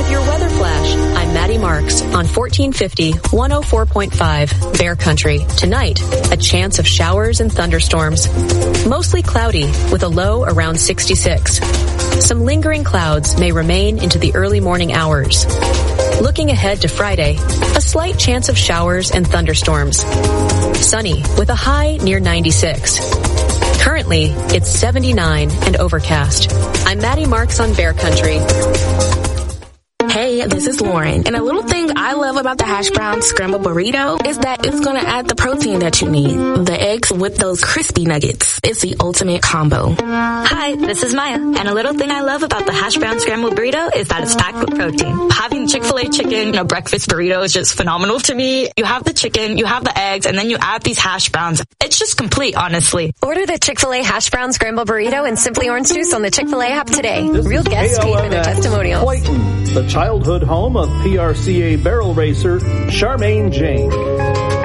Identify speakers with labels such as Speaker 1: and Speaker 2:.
Speaker 1: With your weather flash, I'm Maddie Marks on 1450 104.5 Bear Country. Tonight, a chance of showers and thunderstorms. Mostly cloudy with a low around 66. Some lingering clouds may remain into the early morning hours. Looking ahead to Friday, a slight chance of showers and thunderstorms. Sunny with a high near 96. Currently, it's 79 and overcast. I'm Maddie Marks on Bear Country.
Speaker 2: Hey, this is Lauren, and a little thing I love about the hash brown scrambled burrito is that it's going to add the protein that you need. The eggs with those crispy nuggets. It's the ultimate combo.
Speaker 3: Hi, this is Maya, and a little thing I love about the hash brown scrambled burrito is that it's packed with protein. Having Chick-fil-A chicken, a breakfast burrito is just phenomenal to me. You have the chicken, you have the eggs, and then you add these hash browns. It's just complete, honestly.
Speaker 4: Order the Chick-fil-A hash brown scrambled burrito and Simply Orange Juice on the Chick-fil-A app today. Real guests gave in their testimonials.
Speaker 5: Clayton, the childhood home of PRCA barrel racer Charmaine Jane.